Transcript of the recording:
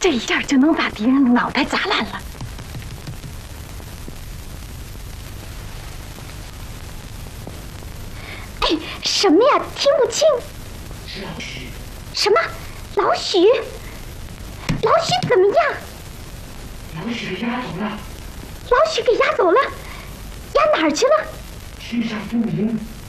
这一下就能把敌人的脑袋砸烂了。哎，什么呀？听不清。 是老许。 什么？老许？老许怎么样？ 老许给押走了。 老许给押走了？押哪儿去了？ 去向不明。